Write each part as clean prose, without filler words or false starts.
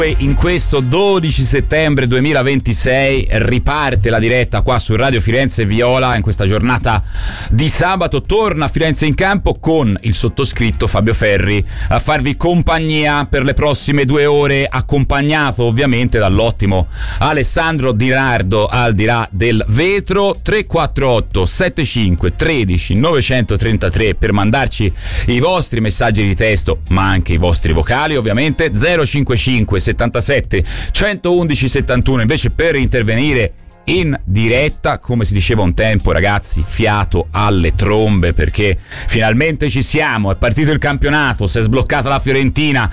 In questo 12 settembre 2026 riparte la diretta qua su Radio Firenze Viola. In questa giornata di sabato torna Firenze in campo con il sottoscritto Fabio Ferri a farvi compagnia per le prossime 2 ore, accompagnato ovviamente dall'ottimo Alessandro Di Nardo al di là del vetro. 348 75 13 933 per mandarci i vostri messaggi di testo ma anche i vostri vocali, ovviamente 055 77 111 71 invece per intervenire in diretta. Come si diceva un tempo, ragazzi, fiato alle trombe, perché finalmente ci siamo, è partito il campionato, si è sbloccata la Fiorentina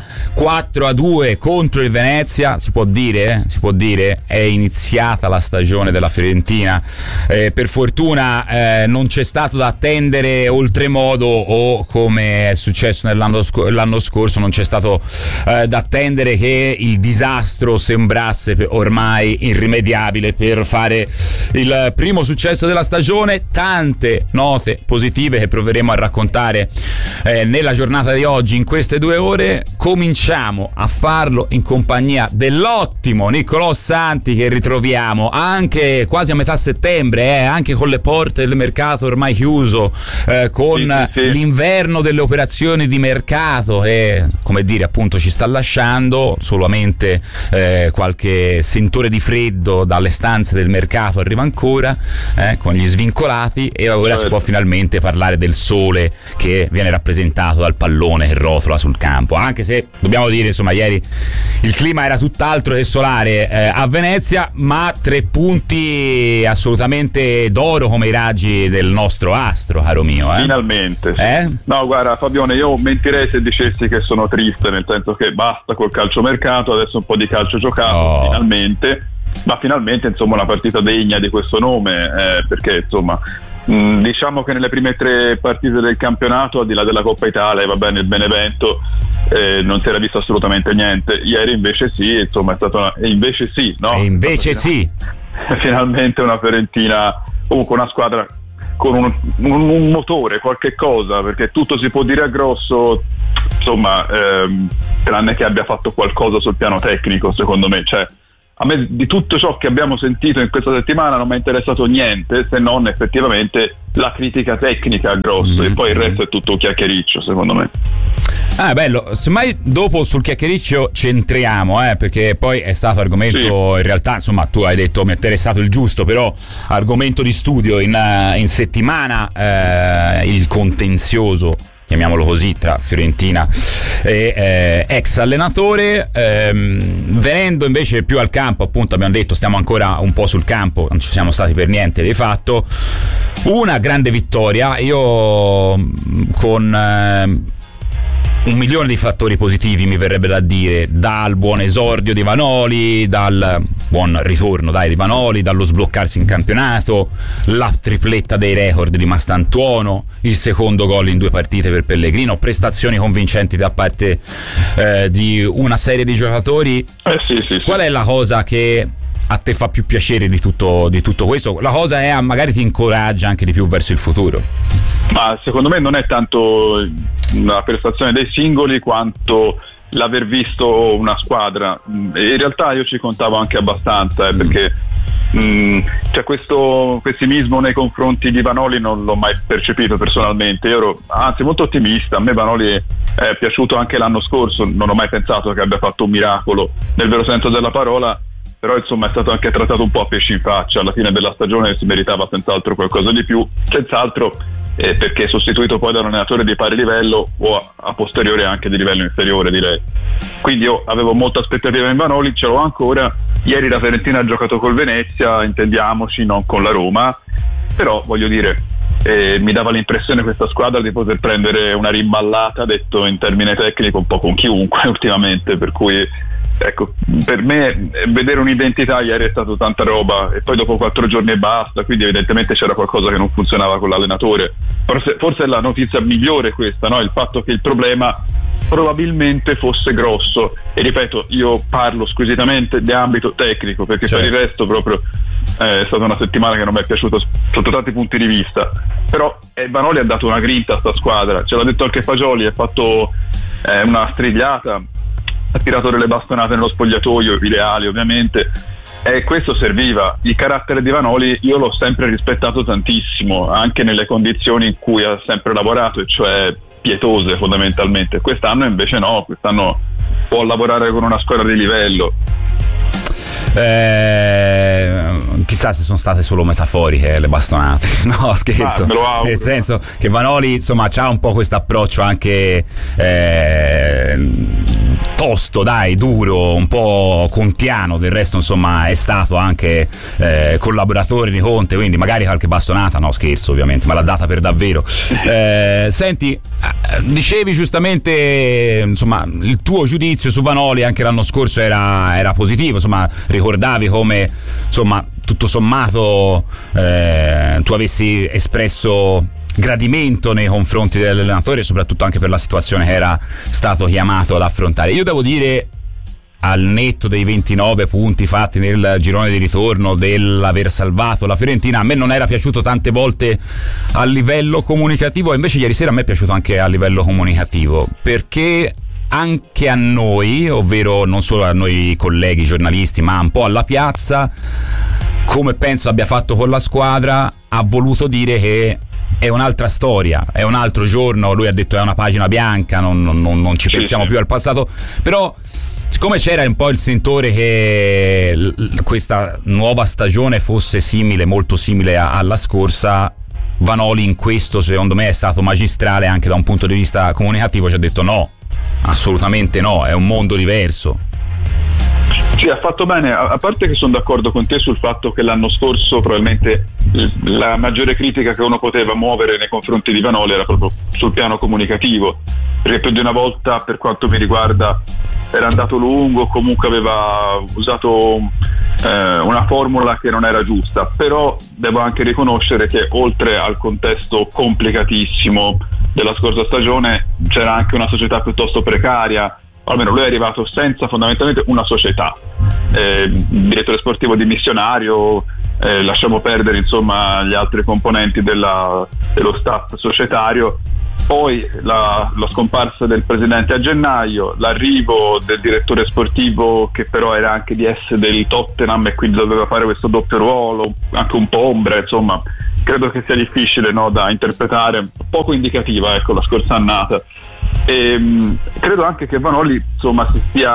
4-2 contro il Venezia, si può dire, è iniziata la stagione della Fiorentina. Per fortuna non c'è stato da attendere oltremodo, o come è successo l'anno scorso non c'è stato da attendere che il disastro sembrasse ormai irrimediabile per fare il primo successo della stagione. Tante note positive che proveremo a raccontare nella giornata di oggi, in queste 2 ore. Cominciamo a farlo in compagnia dell'ottimo Niccolò Santi, che ritroviamo anche quasi a metà settembre, anche con le porte del mercato ormai chiuso, con l'inverno delle operazioni di mercato e, come dire, appunto ci sta lasciando solamente qualche sentore di freddo dalle stanze del mercato arriva ancora, con gli svincolati, e ora si può finalmente parlare del sole che viene rappresentato dal pallone che rotola sul campo, anche se dobbiamo dire, insomma, ieri il clima era tutt'altro che solare a Venezia, ma 3 punti assolutamente d'oro come i raggi del nostro astro, caro mio. Finalmente sì. No, guarda Fabione, io mentirei se dicessi che sono triste, nel senso che basta col calciomercato, adesso un po' di calcio giocato, finalmente insomma una partita degna di questo nome, perché insomma diciamo che nelle prime 3 partite del campionato, al di là della Coppa Italia, va bene il Benevento, non si era visto assolutamente niente. Ieri invece sì, insomma è stata finalmente una Fiorentina, comunque una squadra con un motore, qualche cosa, perché tutto si può dire a grosso, insomma, tranne che abbia fatto qualcosa sul piano tecnico, secondo me. Cioè, a me di tutto ciò che abbiamo sentito in questa settimana non mi è interessato niente, se non effettivamente la critica tecnica a grosso, e poi il resto è tutto chiacchiericcio, secondo me. Bello, semmai dopo sul chiacchiericcio centriamo, perché poi è stato argomento, in realtà, insomma, tu hai detto mi è interessato il giusto, però argomento di studio in settimana, il contenzioso, chiamiamolo così, tra Fiorentina e ex allenatore. Venendo invece più al campo, appunto, abbiamo detto stiamo ancora un po' sul campo, non ci siamo stati per niente di fatto. Una grande vittoria, io con 1 milione di fattori positivi, mi verrebbe da dire, dal buon esordio di Vanoli, dal buon ritorno di Vanoli, dallo sbloccarsi in campionato, la tripletta dei record di Mastantuono, il secondo gol in 2 partite per Pellegrino, prestazioni convincenti da parte di una serie di giocatori. Sì. Qual è la cosa che a te fa più piacere di tutto questo? La cosa è, magari ti incoraggia anche di più verso il futuro? Ma secondo me non è tanto la prestazione dei singoli quanto l'aver visto una squadra. In realtà io ci contavo anche abbastanza, perché c'è questo pessimismo nei confronti di Vanoli, non l'ho mai percepito personalmente. Io ero anzi molto ottimista, a me Vanoli è piaciuto anche l'anno scorso, non ho mai pensato che abbia fatto un miracolo nel vero senso della parola, però insomma è stato anche trattato un po' a pesci in faccia. Alla fine della stagione si meritava senz'altro qualcosa di più, senz'altro, perché è sostituito poi da un allenatore di pari livello, o a posteriore anche di livello inferiore, direi. Quindi io avevo molta aspettativa in Vanoli, ce l'ho ancora. Ieri la Fiorentina ha giocato col Venezia, intendiamoci, non con la Roma, però voglio dire, mi dava l'impressione questa squadra di poter prendere una rimballata, detto in termine tecnico, un po' con chiunque ultimamente, per cui ecco, per me vedere un'identità ieri è stato tanta roba, e poi dopo 4 giorni e basta, quindi evidentemente c'era qualcosa che non funzionava con l'allenatore. Forse è la notizia migliore questa, no? Il fatto che il problema probabilmente fosse grosso, e ripeto, io parlo squisitamente di ambito tecnico, perché per il resto proprio è stata una settimana che non mi è piaciuta sotto tanti punti di vista, però Vanoli ha dato una grinta a sta squadra, ce l'ha detto anche Fagioli, ha fatto una strigliata ha tirato delle bastonate nello spogliatoio, ideali ovviamente, e questo serviva. Il carattere di Vanoli io l'ho sempre rispettato tantissimo, anche nelle condizioni in cui ha sempre lavorato, e cioè pietose fondamentalmente. Quest'anno invece no, quest'anno può lavorare con una squadra di livello. Chissà se sono state solo metaforiche le bastonate. No, scherzo. Nel senso che Vanoli insomma c'ha un po' questo approccio anche tosto, dai, duro, un po' contiano. Del resto insomma è stato anche collaboratore di Conte, quindi magari qualche bastonata, no scherzo ovviamente, ma l'ha data per davvero. Senti, dicevi giustamente insomma il tuo giudizio su Vanoli anche l'anno scorso era positivo, insomma ricordavi come insomma tutto sommato tu avessi espresso gradimento nei confronti dell'allenatore, soprattutto anche per la situazione che era stato chiamato ad affrontare. Io devo dire, al netto dei 29 punti fatti nel girone di ritorno, dell'aver salvato la Fiorentina, a me non era piaciuto tante volte a livello comunicativo, e invece ieri sera a me è piaciuto anche a livello comunicativo, perché anche a noi, ovvero non solo a noi colleghi giornalisti, ma un po' alla piazza, come penso abbia fatto con la squadra, ha voluto dire che è un'altra storia, è un altro giorno. Lui ha detto è una pagina bianca, non ci pensiamo più al passato, però siccome c'era un po' il sentore che questa nuova stagione fosse simile, molto simile alla scorsa, Vanoli in questo secondo me è stato magistrale anche da un punto di vista comunicativo. Ci ha detto no, assolutamente no, è un mondo diverso. Sì, ha fatto bene, a parte che sono d'accordo con te sul fatto che l'anno scorso probabilmente la maggiore critica che uno poteva muovere nei confronti di Vanoli era proprio sul piano comunicativo, perché più di una volta, per quanto mi riguarda, era andato lungo, comunque aveva usato una formula che non era giusta. Però devo anche riconoscere che oltre al contesto complicatissimo della scorsa stagione c'era anche una società piuttosto precaria. Almeno lui è arrivato senza fondamentalmente una società, direttore sportivo dimissionario, lasciamo perdere insomma gli altri componenti dello staff societario, poi la scomparsa del presidente a gennaio, l'arrivo del direttore sportivo che però era anche DS del Tottenham e quindi doveva fare questo doppio ruolo, anche un po' ombra, insomma credo che sia difficile, no, da interpretare, poco indicativa, ecco, la scorsa annata. E credo anche che Vanoli insomma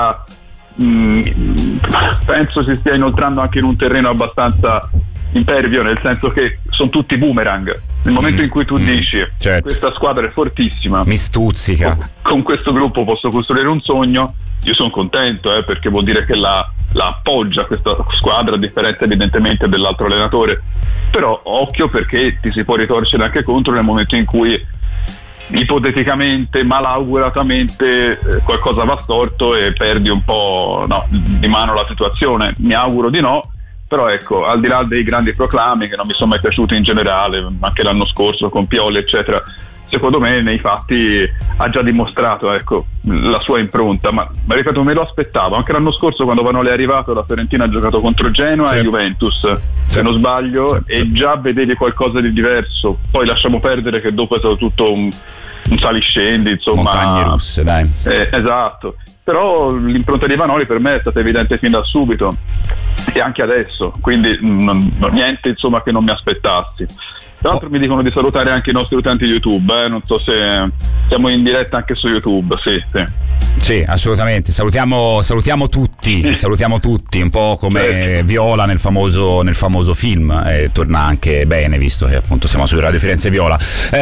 penso si stia inoltrando anche in un terreno abbastanza impervio, nel senso che sono tutti boomerang. Nel momento in cui tu dici certo, questa squadra è fortissima, mi stuzzica, con questo gruppo posso costruire un sogno, io sono contento, perché vuol dire che la appoggia questa squadra, a differenza evidentemente dell'altro allenatore. Però occhio, perché ti si può ritorcere anche contro nel momento in cui ipoteticamente, malauguratamente qualcosa va storto e perdi un po' di mano la situazione. Mi auguro di no, però ecco, al di là dei grandi proclami che non mi sono mai piaciuti in generale, anche l'anno scorso con Pioli eccetera, secondo me nei fatti ha già dimostrato, ecco, la sua impronta, ma ripeto, me lo aspettavo anche l'anno scorso quando Vanoli è arrivato. La Fiorentina ha giocato contro Genoa e Juventus, se non sbaglio, e già vedevi qualcosa di diverso. Poi lasciamo perdere che dopo è stato tutto un saliscendi, insomma, montagne russe, dai. Esatto, però l'impronta di Vanoli per me è stata evidente fin da subito e anche adesso, quindi niente insomma che non mi aspettassi. Tra l'altro mi dicono di salutare anche i nostri utenti YouTube, non so se siamo in diretta anche su YouTube. Sì, assolutamente, salutiamo tutti, salutiamo tutti, un po' come Viola nel famoso film, e torna anche bene visto che appunto siamo su Radio Firenze Viola.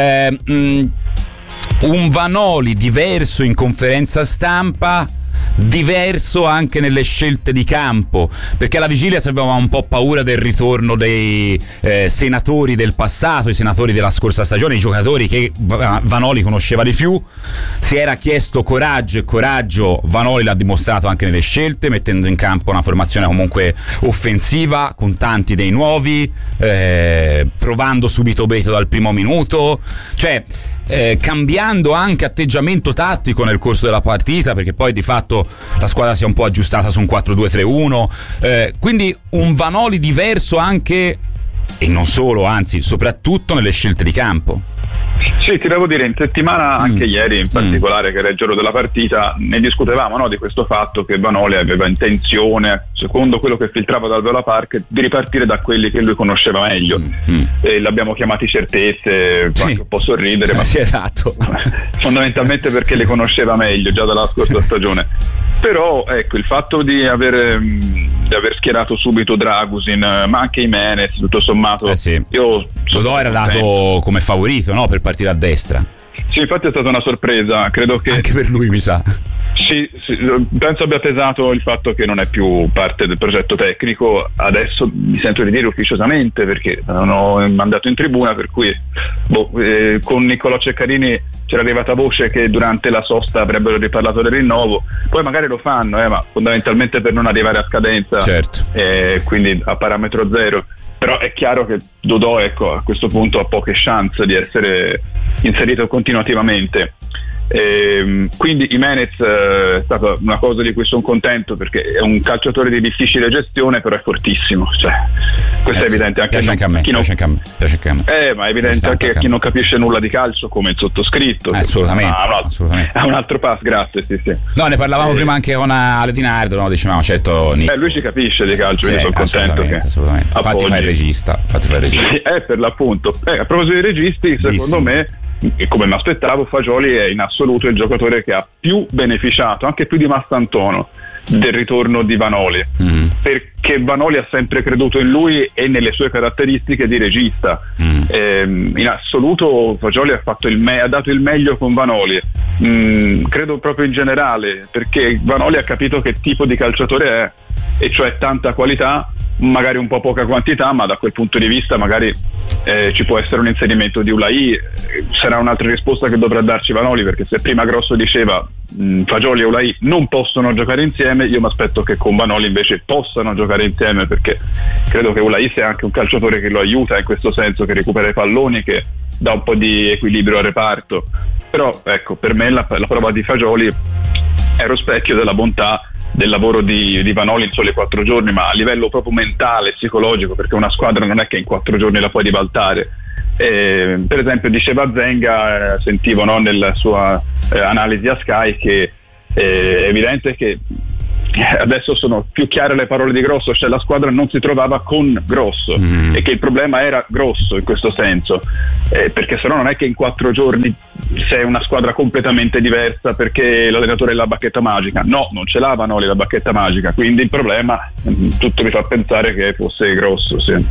Un Vanoli diverso in conferenza stampa, diverso anche nelle scelte di campo, perché alla vigilia avevamo un po' paura del ritorno dei senatori del passato, i senatori della scorsa stagione, i giocatori che Vanoli conosceva di più. Si era chiesto coraggio, e coraggio Vanoli l'ha dimostrato anche nelle scelte, mettendo in campo una formazione comunque offensiva con tanti dei nuovi, provando subito Beto dal primo minuto, cioè cambiando anche atteggiamento tattico nel corso della partita, perché poi di fatto la squadra si è un po' aggiustata su un 4-2-3-1, quindi un Vanoli diverso anche e non solo, anzi soprattutto nelle scelte di campo. Sì, ti devo dire, in settimana, anche ieri in particolare, che era il giorno della partita, ne discutevamo, no, di questo fatto che Vanoli aveva intenzione, secondo quello che filtrava dal Viola Park, di ripartire da quelli che lui conosceva meglio. E l'abbiamo chiamati certezze, anche un po' sorridere, ma sì, esatto. fondamentalmente perché le conosceva meglio già dalla scorsa stagione. Però ecco, il fatto di aver schierato subito Dragusin, ma anche Jimenez, tutto sommato, sì. Io Dodò era dato come favorito, no, per partire a destra. Sì, infatti è stata una sorpresa, credo che anche per lui, mi sa. Sì, penso abbia pesato il fatto che non è più parte del progetto tecnico. Adesso mi sento di dire ufficiosamente, perché non ho mandato in tribuna, per cui con Niccolò Ceccarini c'era arrivata voce che durante la sosta avrebbero riparlato del rinnovo, poi magari lo fanno, ma fondamentalmente per non arrivare a scadenza, certo. Quindi a parametro zero. Però è chiaro che Dodò, ecco, a questo punto ha poche chance di essere inserito continuativamente. Quindi Jimenez è stata una cosa di cui sono contento, perché è un calciatore di difficile gestione, però è fortissimo, cioè, questo è evidente anche a me. Ma è evidente anche a chi non capisce nulla di calcio, come il sottoscritto. Assolutamente. Ha un altro pass, grazie. Sì. No, ne parlavamo prima anche con Ale Di Nardo, no? Dicevamo, certo, lui ci capisce di calcio, quindi sono contento che assolutamente. Fatti fare il regista. Sì, per l'appunto. A proposito dei registi, secondo me, e come mi aspettavo, Fagioli è in assoluto il giocatore che ha più beneficiato, anche più di Mastantuono, del ritorno di Vanoli, perché Vanoli ha sempre creduto in lui e nelle sue caratteristiche di regista. In assoluto Fagioli ha dato il meglio con Vanoli, credo proprio in generale, perché Vanoli ha capito che tipo di calciatore è, e cioè tanta qualità, magari un po' poca quantità, ma da quel punto di vista magari ci può essere un inserimento di Ulai. Sarà un'altra risposta che dovrà darci Vanoli, perché se prima Grosso diceva Fagioli e Ulai non possono giocare insieme, io mi aspetto che con Vanoli invece possano giocare insieme, perché credo che Ulai sia anche un calciatore che lo aiuta in questo senso, che recupera i palloni, che dà un po' di equilibrio al reparto. Però ecco, per me la prova di Fagioli è lo specchio della bontà del lavoro di Vanoli in soli 4 giorni, ma a livello proprio mentale, psicologico, perché una squadra non è che in 4 giorni la puoi ribaltare. Per esempio diceva Zenga, sentivo, no, nella sua analisi a Sky, che è evidente che adesso sono più chiare le parole di Grosso, cioè la squadra non si trovava con Grosso, e che il problema era Grosso in questo senso, perché se no non è che in 4 giorni sei una squadra completamente diversa perché l'allenatore è la bacchetta magica. No, non ce l'ha Vanoli la bacchetta magica, quindi il problema tutto mi fa pensare che fosse Grosso, sì.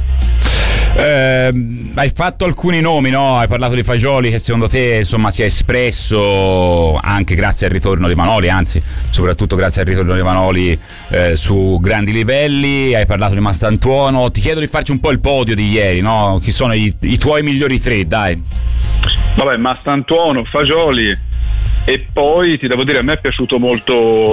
Hai fatto alcuni nomi, no? Hai parlato di Fagioli, che secondo te insomma si è espresso anche grazie al ritorno di Vanoli, anzi soprattutto grazie al ritorno di Vanoli su grandi livelli. Hai parlato di Mastantuono, ti chiedo di farci un po' il podio di ieri, no? Chi sono i tuoi migliori 3, dai? Vabbè, Mastantuono, Fagioli, e poi ti devo dire, a me è piaciuto molto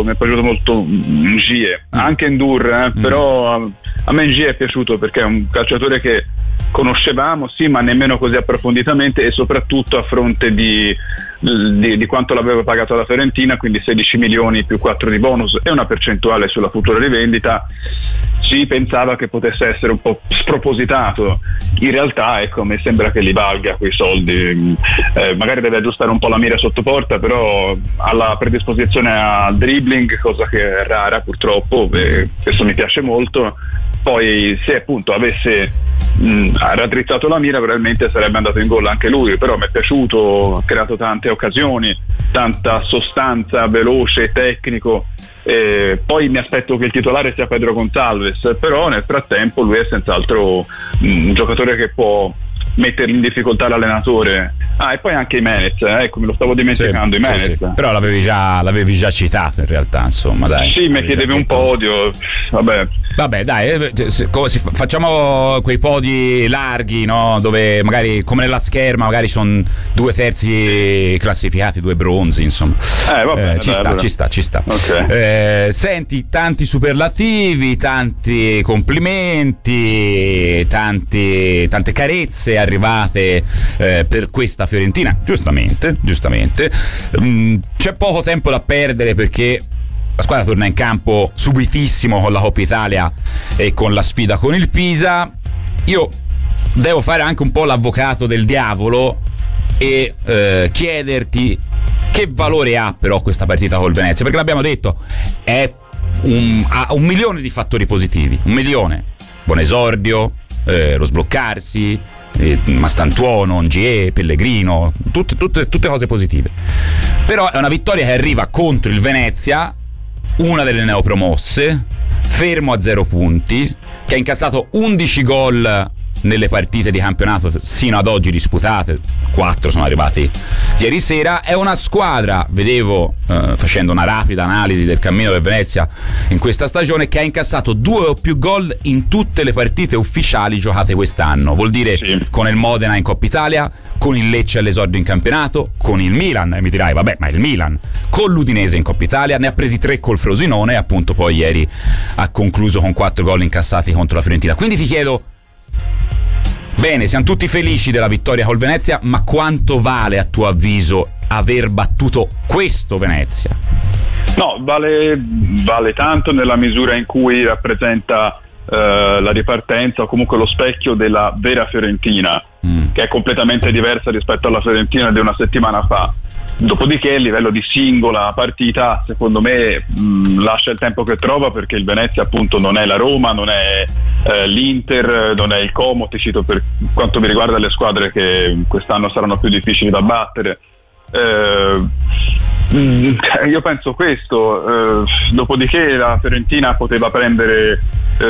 Ngie, anche Ndur, però a me Ngie è piaciuto perché è un calciatore che conoscevamo, sì, ma nemmeno così approfonditamente, e soprattutto a fronte di quanto l'aveva pagato la Fiorentina, quindi 16 milioni più 4 di bonus e una percentuale sulla futura rivendita. Si pensava che potesse essere un po' spropositato, in realtà ecco, mi sembra che li valga quei soldi. Magari deve aggiustare un po' la mira sotto porta, però ha la predisposizione al dribbling, cosa che è rara purtroppo, questo mi piace molto. Poi se appunto avesse raddrizzato la mira probabilmente sarebbe andato in gol anche lui, però mi è piaciuto, ha creato tante occasioni, tanta sostanza, veloce, tecnico. Poi mi aspetto che il titolare sia Pedro Gonçalves, però nel frattempo lui è senz'altro un giocatore che può metterli in difficoltà l'allenatore. E poi anche Jimenez, ecco, me lo stavo dimenticando, Jimenez. Sì. Però l'avevi già citato in realtà, insomma, dai. Sì, mi chiedevi un podio, vabbè dai, facciamo quei podi larghi, no? Dove magari, come nella scherma, magari sono 2 terzi classificati, 2 bronzi, insomma. Ci sta. Okay. Senti, tanti superlativi, tanti complimenti, tante carezze arrivate per questa Fiorentina, giustamente. C'è poco tempo da perdere, perché la squadra torna in campo subitissimo con la Coppa Italia e con la sfida con il Pisa. Io devo fare anche un po' l'avvocato del diavolo e chiederti che valore ha però questa partita col Venezia, perché l'abbiamo detto, ha 1 milione di fattori positivi, 1 milione. Buon esordio, lo sbloccarsi, Mastantuono, Ngie, Pellegrino, tutte cose positive. Però è una vittoria che arriva contro il Venezia, una delle neopromosse, fermo a 0 punti, che ha incassato 11 gol nelle partite di campionato sino ad oggi disputate, 4 sono arrivati ieri sera. È una squadra, vedevo facendo una rapida analisi del cammino del Venezia in questa stagione, che ha incassato 2 o più gol in tutte le partite ufficiali giocate quest'anno. Vuol dire con il Modena in Coppa Italia, con il Lecce all'esordio in campionato, con il Milan, e mi dirai vabbè, ma il Milan, con l'Udinese in Coppa Italia, ne ha presi 3 col Frosinone, e appunto poi ieri ha concluso con 4 gol incassati contro la Fiorentina. Quindi ti chiedo, bene, siamo tutti felici della vittoria col Venezia, ma quanto vale a tuo avviso aver battuto questo Venezia? No, vale tanto nella misura in cui rappresenta la ripartenza, o comunque lo specchio della vera Fiorentina, che è completamente diversa rispetto alla Fiorentina di una settimana fa. Dopodiché il livello di singola partita secondo me lascia il tempo che trova, perché il Venezia appunto non è la Roma, non è l'Inter, non è il Como, ti cito per quanto mi riguarda le squadre che quest'anno saranno più difficili da battere. Io penso questo, dopodiché la Fiorentina poteva prendere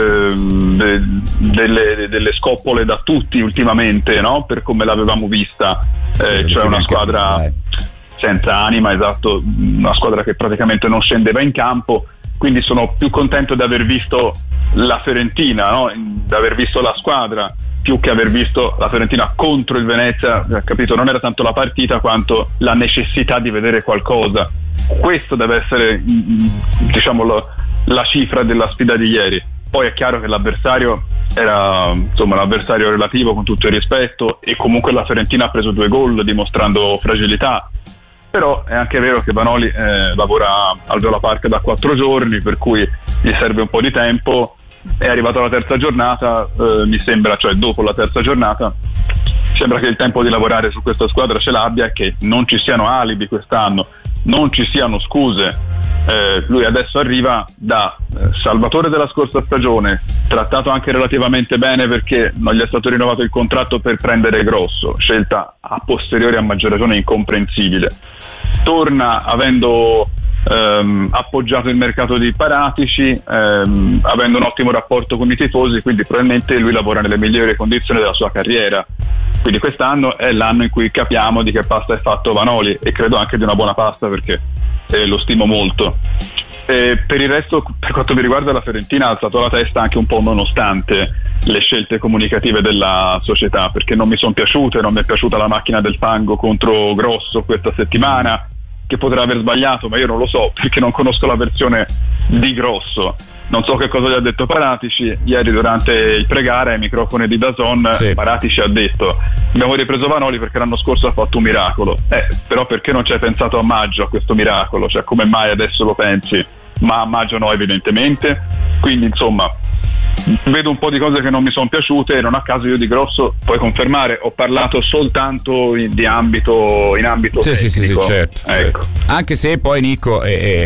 delle scoppole da tutti ultimamente, no? Per come l'avevamo vista, cioè una squadra senza anima, esatto, una squadra che praticamente non scendeva in campo. Quindi sono più contento di aver visto la Fiorentina, no? Di aver visto la squadra, più che aver visto la Fiorentina contro il Venezia, capito? Non era tanto la partita quanto la necessità di vedere qualcosa. Questo deve essere, diciamo, la cifra della sfida di ieri. Poi è chiaro che l'avversario era, insomma, l'avversario relativo, con tutto il rispetto, e comunque la Fiorentina ha preso 2 gol dimostrando fragilità. Però è anche vero che Vanoli lavora al Viola Park da 4 giorni, per cui gli serve un po' di tempo. È arrivato alla terza giornata, mi sembra, cioè dopo la terza giornata, sembra che il tempo di lavorare su questa squadra ce l'abbia, e che non ci siano alibi quest'anno, non ci siano scuse. Lui adesso arriva da salvatore della scorsa stagione, trattato anche relativamente bene perché non gli è stato rinnovato il contratto per prendere Grosso, scelta a posteriori a maggior ragione incomprensibile. Torna avendo appoggiato il mercato di Paratici, avendo un ottimo rapporto con i tifosi, quindi probabilmente lui lavora nelle migliori condizioni della sua carriera. Quindi quest'anno è l'anno in cui capiamo di che pasta è fatto Vanoli, e credo anche di una buona pasta, perché lo stimo molto. Per il resto, per quanto mi riguarda, la Fiorentina ha alzato la testa anche un po' nonostante le scelte comunicative della società, perché non mi sono piaciute. Non mi è piaciuta la macchina del fango contro Grosso questa settimana, che potrà aver sbagliato, ma io non lo so, perché non conosco la versione di Grosso. Non so che cosa gli ha detto Paratici ieri durante il pregare ai microfoni di DAZN. Sì. Paratici ha detto: abbiamo ripreso Vanoli perché l'anno scorso ha fatto un miracolo. Però perché non ci hai pensato a maggio a questo miracolo? Cioè, come mai adesso lo pensi? Ma a maggio no, evidentemente. Quindi insomma, vedo un po' di cose che non mi sono piaciute, e non a caso io di Grosso, puoi confermare, ho parlato soltanto in ambito sì, tecnico. Sì, certo, ecco. Certo. Anche se poi, Nico,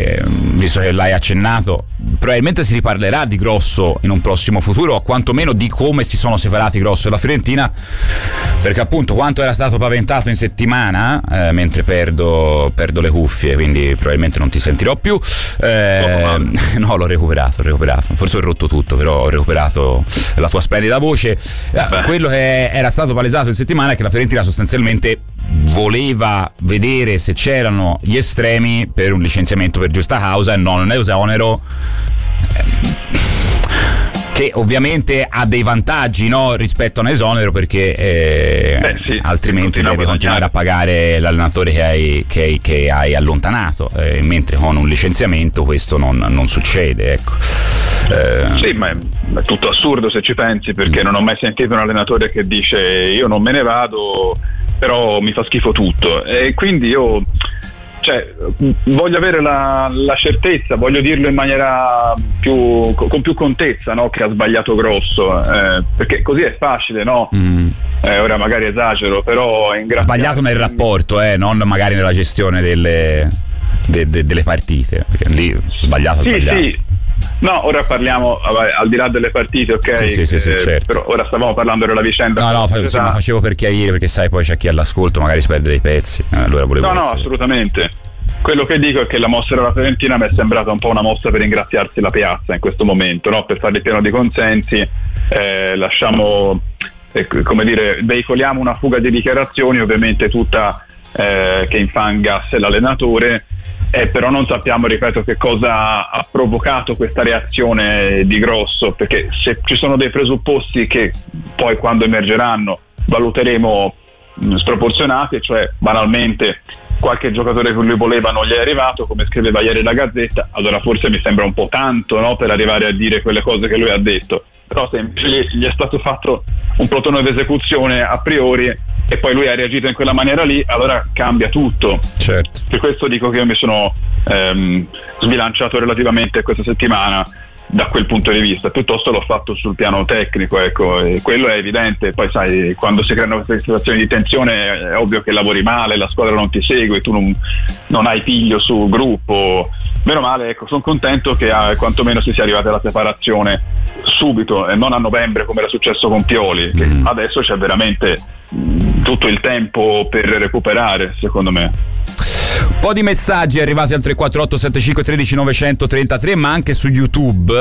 visto che l'hai accennato, probabilmente si riparlerà di Grosso in un prossimo futuro, o quantomeno di come si sono separati Grosso e la Fiorentina, perché appunto quanto era stato paventato in settimana, mentre perdo le cuffie, quindi probabilmente non ti sentirò più. No, l'ho recuperato, forse ho rotto tutto, però ho recuperato la tua splendida voce. Quello che era stato palesato in settimana è che la Fiorentina sostanzialmente voleva vedere se c'erano gli estremi per un licenziamento per giusta causa e non un esonero, che ovviamente ha dei vantaggi, no, rispetto a un esonero, perché sì, altrimenti devi continuare a pagare l'allenatore che hai allontanato, mentre con un licenziamento questo non succede, ecco. Sì, ma è tutto assurdo se ci pensi, perché non ho mai sentito un allenatore che dice io non me ne vado, però mi fa schifo tutto. E quindi io cioè, voglio avere la certezza, voglio dirlo in maniera con più contezza, no? Che ha sbagliato grosso, perché così è facile, no? Ora magari esagero, però sbagliato nel rapporto, non magari nella gestione delle partite, perché lì sbagliato. Sì. No, ora parliamo al di là delle partite, ok? Sì, certo. Però ora stavamo parlando della vicenda. No, ma facevo per chiarire, perché sai, poi c'è chi all'ascolto magari si perde dei pezzi. Allora volevo. No, assolutamente. Quello che dico è che la mossa della Fiorentina mi è sembrata un po' una mossa per ringraziarsi la piazza in questo momento, no? Per fare il piano di consensi, lasciamo, come dire, veicoliamo una fuga di dichiarazioni, ovviamente tutta che infangasse l'allenatore. Però non sappiamo, ripeto, che cosa ha provocato questa reazione di Grosso, perché se ci sono dei presupposti che poi quando emergeranno valuteremo sproporzionati, cioè banalmente qualche giocatore che lui voleva non gli è arrivato, come scriveva ieri la Gazzetta, allora forse mi sembra un po' tanto, no, per arrivare a dire quelle cose che lui ha detto. Però se gli è stato fatto un plotone d'esecuzione a priori e poi lui ha reagito in quella maniera lì, allora cambia tutto. Certo. Per questo dico che io mi sono sbilanciato relativamente questa settimana da quel punto di vista, piuttosto l'ho fatto sul piano tecnico, ecco, e quello è evidente. Poi sai, quando si creano queste situazioni di tensione è ovvio che lavori male, la squadra non ti segue, tu non hai piglio sul gruppo. Meno male, ecco, sono contento che quantomeno si sia arrivati alla separazione subito e non a novembre come era successo con Pioli, che adesso c'è veramente tutto il tempo per recuperare, secondo me. Un po' di messaggi arrivati al 348 75 13 933, ma anche su YouTube,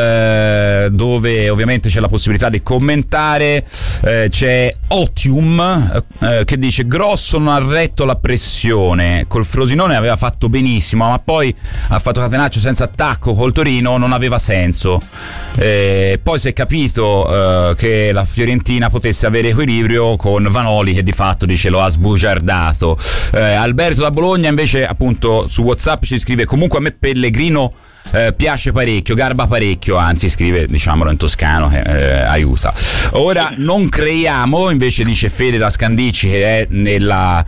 dove ovviamente c'è la possibilità di commentare. C'è Otium che dice: Grosso non ha retto la pressione, col Frosinone aveva fatto benissimo, ma poi ha fatto catenaccio senza attacco col Torino, non aveva senso. Poi si è capito che la Fiorentina potesse avere equilibrio con Vanoli, che di fatto dice lo ha sbugiardato. Alberto da Bologna invece, appunto, su WhatsApp ci scrive: comunque a me Pellegrino piace parecchio, garba parecchio, anzi scrive, diciamolo in toscano, che aiuta. Ora non creiamo, invece dice Fede da Scandicci, che è nella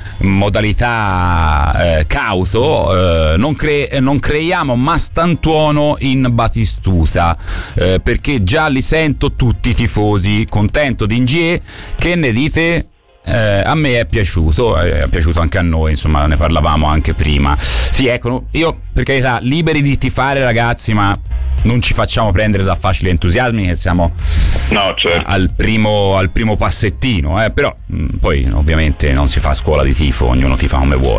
modalità cauto, non creiamo Mastantuono in Batistuta, perché già li sento tutti i tifosi. Contento di Ngie, che ne dite? A me è piaciuto anche a noi, insomma, ne parlavamo anche prima. Sì, ecco, io per carità, liberi di tifare, ragazzi, ma non ci facciamo prendere da facili entusiasmi, che siamo certo. al primo passettino, però poi ovviamente non si fa scuola di tifo, ognuno tifa come vuole.